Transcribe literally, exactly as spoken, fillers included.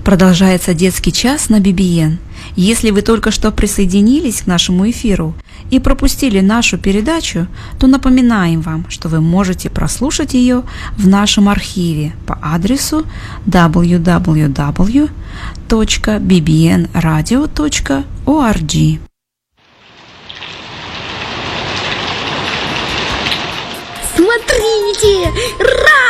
Продолжается детский час на би би эн. Если вы только что присоединились к нашему эфиру и пропустили нашу передачу, то напоминаем вам, что вы можете прослушать ее в нашем архиве по адресу дабл ю дабл ю дабл ю точка би би эн радио точка орг. Смотрите! Ра!